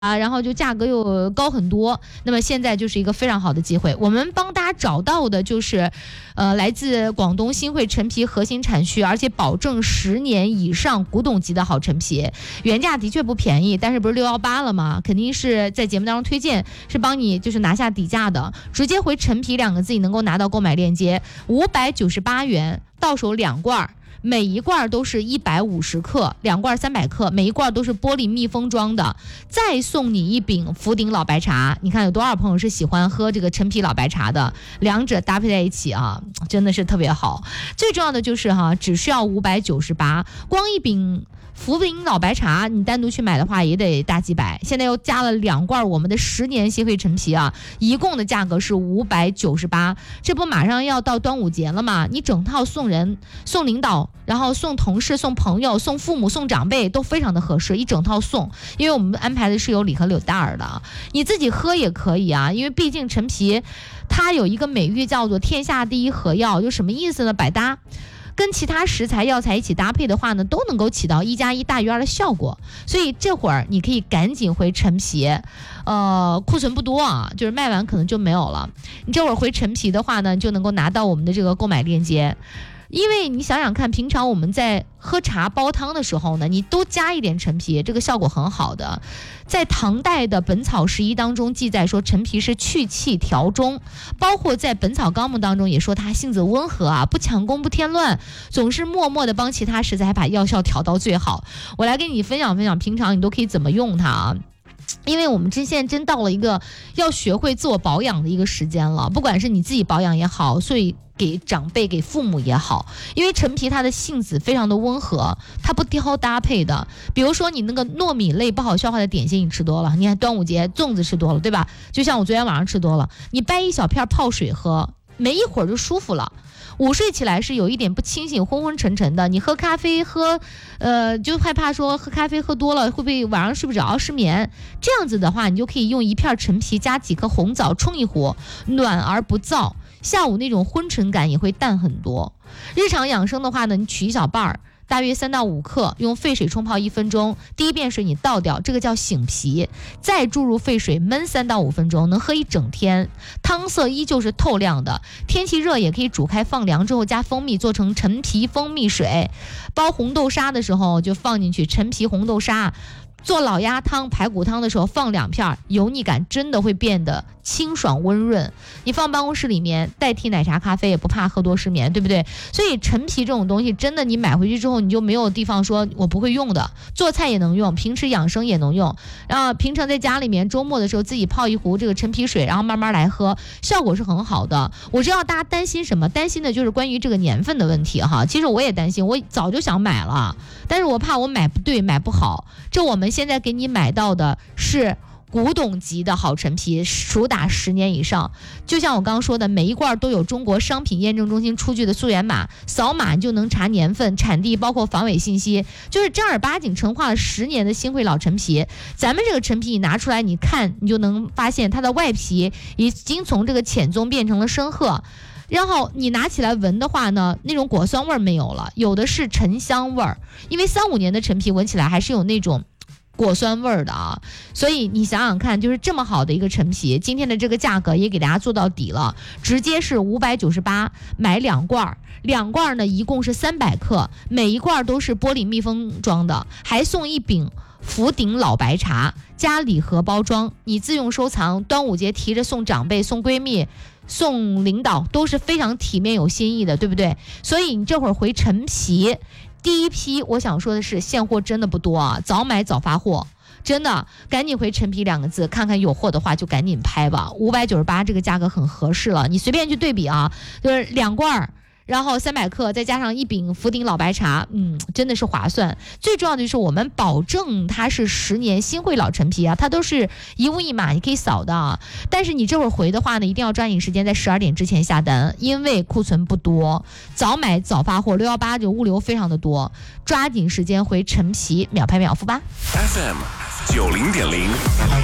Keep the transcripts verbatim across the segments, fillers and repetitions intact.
啊，然后就价格又高很多，那么现在就是一个非常好的机会。我们帮大家找到的就是，呃，来自广东新会陈皮核心产区，而且保证十年以上古董级的好陈皮，原价的确不便宜，但是不是六幺八了吗？肯定是在节目当中推荐，是帮你就是拿下底价的，直接回陈皮两个字，你能够拿到购买链接，五百九十八元到手两罐。每一罐都是一百五十克，两罐三百克，每一罐都是玻璃密封装的，再送你一饼福鼎老白茶。你看有多少朋友是喜欢喝这个陈皮老白茶的，两者搭配在一起啊，真的是特别好。最重要的就是哈，只需要五百九十八，光一饼福鼎老白茶你单独去买的话也得大几百，现在又加了两罐我们的十年新会陈皮啊，一共的价格是五百九十八。这不马上要到端午节了吗？你整套送人送领导，然后送同事送朋友送父母送长辈都非常的合适，一整套送，因为我们安排的是有礼盒有袋儿的，你自己喝也可以啊，因为毕竟陈皮它有一个美誉叫做天下第一合药，就什么意思呢？百搭，跟其他食材药材一起搭配的话呢，都能够起到一加一大于二的效果。所以这会儿你可以赶紧回陈皮，呃，库存不多啊，就是卖完可能就没有了。你这会儿回陈皮的话呢，就能够拿到我们的这个购买链接。因为你想想看，平常我们在喝茶煲汤的时候呢，你都加一点陈皮，这个效果很好的。在唐代的《本草拾遗》当中记载说，陈皮是去气调中，包括在《本草纲目》当中也说它性子温和啊，不抢功不添乱，总是默默的帮其他食材把药效调到最好。我来跟你分享分享，平常你都可以怎么用它啊。因为我们真现在真到了一个要学会自我保养的一个时间了，不管是你自己保养也好，所以给长辈给父母也好，因为陈皮它的性子非常的温和，它不挑搭配的。比如说你那个糯米类不好消化的点心你吃多了，你看端午节粽子吃多了，对吧？就像我昨天晚上吃多了，你掰一小片泡水喝，没一会儿就舒服了。午睡起来是有一点不清醒，昏昏沉沉的。你喝咖啡喝，呃，就害怕说喝咖啡喝多了会不会晚上睡不着失眠？这样子的话，你就可以用一片陈皮加几颗红枣冲一壶，暖而不燥，下午那种昏沉感也会淡很多。日常养生的话呢，你取一小半儿。大约三到五克，用沸水冲泡一分钟，第一遍水你倒掉，这个叫醒皮，再注入沸水焖三到五分钟，能喝一整天，汤色依旧是透亮的。天气热也可以煮开放凉之后加蜂蜜做成陈皮蜂蜜水，煲红豆沙的时候就放进去陈皮红豆沙。做老鸭汤排骨汤的时候放两片，油腻感真的会变得清爽温润。你放办公室里面代替奶茶咖啡也不怕喝多失眠，对不对？所以陈皮这种东西真的你买回去之后你就没有地方说我不会用的，做菜也能用，平时养生也能用，然后平常在家里面周末的时候自己泡一壶这个陈皮水，然后慢慢来喝，效果是很好的。我知道大家担心什么，担心的就是关于这个年份的问题哈。其实我也担心，我早就想买了，但是我怕我买不对买不好。这我们现在给你买到的是古董级的好陈皮，主打十年以上。就像我刚刚说的，每一罐都有中国商品验证中心出具的溯源码，扫码你就能查年份、产地，包括防伪信息，就是正儿八经陈化了十年的新会老陈皮。咱们这个陈皮你拿出来你看，你就能发现它的外皮已经从这个浅棕变成了深褐。然后你拿起来闻的话呢，那种果酸味没有了，有的是沉香味儿，因为三五年的陈皮闻起来还是有那种果酸味儿的啊。所以你想想看，就是这么好的一个陈皮，今天的这个价格也给大家做到底了，直接是五百九十八，买两罐，两罐呢一共是三百克，每一罐都是玻璃密封装的，还送一饼福鼎老白茶加礼盒包装，你自用收藏，端午节提着送长辈送闺蜜送领导都是非常体面有新意的，对不对？所以你这会儿回陈皮第一批，我想说的是现货真的不多啊，早买早发货，真的赶紧回陈皮两个字，看看有货的话就赶紧拍吧。五百九十八这个价格很合适了，你随便去对比啊，就是两罐然后三百克再加上一饼福鼎老白茶，嗯，真的是划算。最重要的就是我们保证它是十年新会老陈皮啊，它都是一物一码，你可以扫的啊。但是你这会儿回的话呢，一定要抓紧时间，在十二点之前下单，因为库存不多，早买早发货，六幺八就物流非常的多，抓紧时间回陈皮，秒拍秒付吧。 F M 九零点零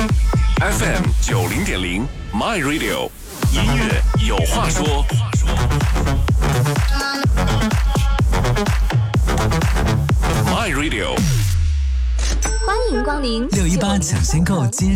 ，F M 九零点零 ，My Radio 音乐有话说。My Radio 欢迎光临六一八抢先购今